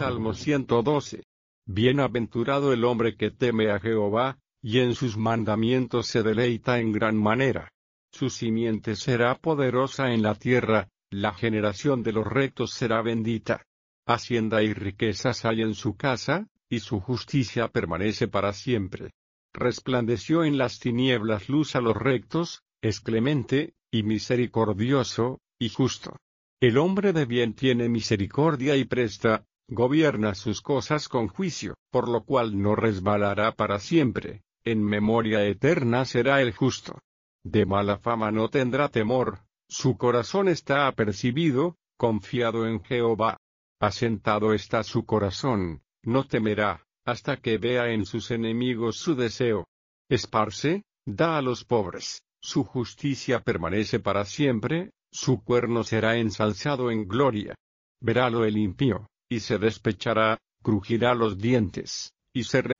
Salmo 112. Bienaventurado el hombre que teme a Jehová, y en sus mandamientos se deleita en gran manera. Su simiente será poderosa en la tierra, la generación de los rectos será bendita. Hacienda y riquezas hay en su casa, y su justicia permanece para siempre. Resplandeció en las tinieblas luz a los rectos, es clemente, y misericordioso, y justo. El hombre de bien tiene misericordia y presta, gobierna sus cosas con juicio, por lo cual no resbalará para siempre, en memoria eterna será el justo. De mala fama no tendrá temor, su corazón está apercibido, confiado en Jehová. Asentado está su corazón, no temerá, hasta que vea en sus enemigos su deseo. Esparce, da a los pobres, su justicia permanece para siempre, su cuerno será ensalzado en gloria. Verálo el impío, y se despechará, crujirá los dientes, y se